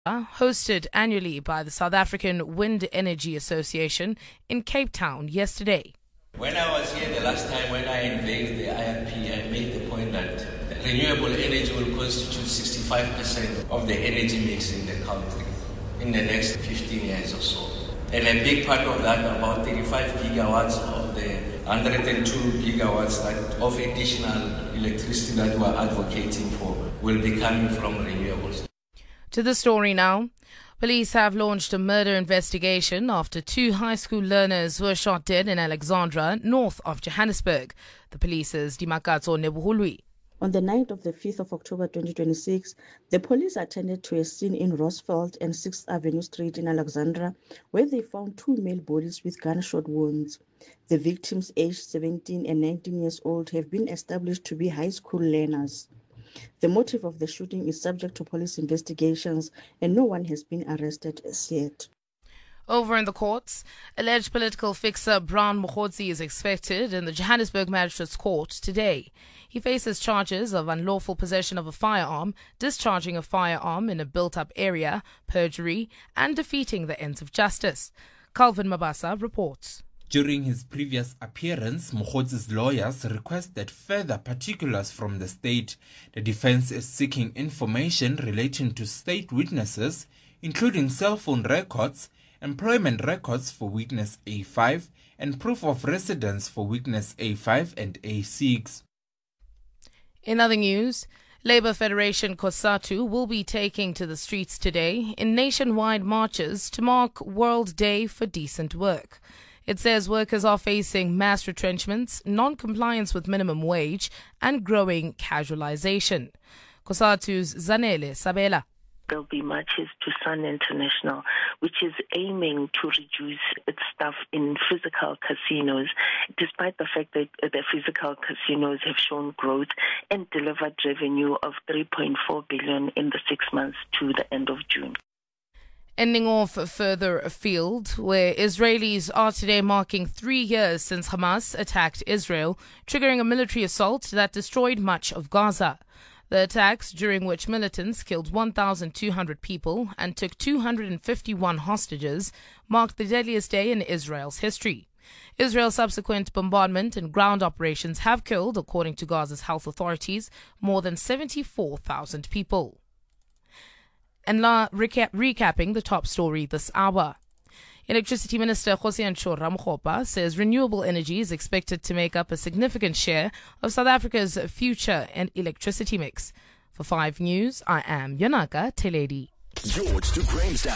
hosted annually by the South African Wind Energy Association in Cape Town yesterday. When I was here the last time, when I unveiled the IRP, I made the point that renewable energy will constitute 65% of the energy mix in the country in the next 15 years or so. And a big part of that, about 35 gigawatts of the 102 gigawatts of additional electricity that we're advocating for, will be coming from renewables. To the story now. Police have launched a murder investigation after 2 high school learners were shot dead in Alexandra, north of Johannesburg. The police's Dimakatso Nebuhulwi. On the night of the 5th of October 2026, the police attended to a scene in Roosevelt and 6th Avenue Street in Alexandra, where they found 2 male bodies with gunshot wounds. The victims, aged 17 and 19 years old, have been established to be high school learners. The motive of the shooting is subject to police investigations and no one has been arrested as yet. Over in the courts, alleged political fixer Brown Mokgotsi is expected in the Johannesburg Magistrates Court today. He faces charges of unlawful possession of a firearm, discharging a firearm in a built-up area, perjury, and defeating the ends of justice. Calvin Mabasa reports. During his previous appearance, Mokgotsi's lawyers requested further particulars from the state. The defense is seeking information relating to state witnesses, including cell phone records, employment records for witness A5, and proof of residence for witness A5 and A6. In other news, Labour Federation COSATU will be taking to the streets today in nationwide marches to mark World Day for Decent Work. It says workers are facing mass retrenchments, non-compliance with minimum wage, and growing casualization. COSATU's Zanele Sabela. There'll be marches to Sun International, which is aiming to reduce its staff in physical casinos, despite the fact that the physical casinos have shown growth and delivered revenue of 3.4 billion in the 6 months to the end of June. Ending off further afield, where Israelis are today marking 3 years since Hamas attacked Israel, triggering a military assault that destroyed much of Gaza. The attacks, during which militants killed 1,200 people and took 251 hostages, marked the deadliest day in Israel's history. Israel's subsequent bombardment and ground operations have killed, according to Gaza's health authorities, more than 74,000 people. And recapping the top story this hour. Electricity Minister Kgosientsho Ramokgopa says renewable energy is expected to make up a significant share of South Africa's future and electricity mix. For 5 News, I am Yanaka Teledi.